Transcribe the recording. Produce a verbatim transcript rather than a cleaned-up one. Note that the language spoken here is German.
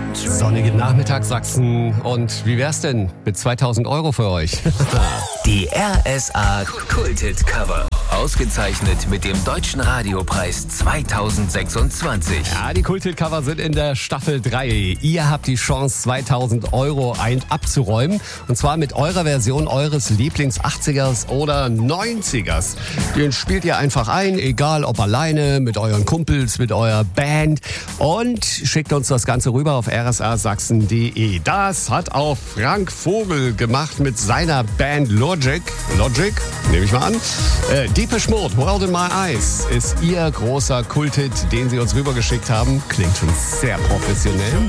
Sonnigen Nachmittag, Sachsen. Und wie wär's denn mit zweitausend Euro für euch? Die R S A Kulthit Cover. Ausgezeichnet mit dem Deutschen Radiopreis zweitausendsechsundzwanzig. Ja, die Kulthit-Cover sind in der Staffel drei. Ihr habt die Chance, zweitausend Euro ein abzuräumen. Und zwar mit eurer Version eures Lieblings-achtzigers oder neunzigers. Den spielt ihr einfach ein, egal ob alleine, mit euren Kumpels, mit eurer Band. Und schickt uns das Ganze rüber auf r s a sachsen punkt d e. Das hat auch Frank Vogel gemacht mit seiner Band Logic. Logic, nehme ich mal an. Äh, Depeche Mode, World in My Eyes ist ihr großer Kulthit, den sie uns rübergeschickt haben. Klingt schon sehr professionell.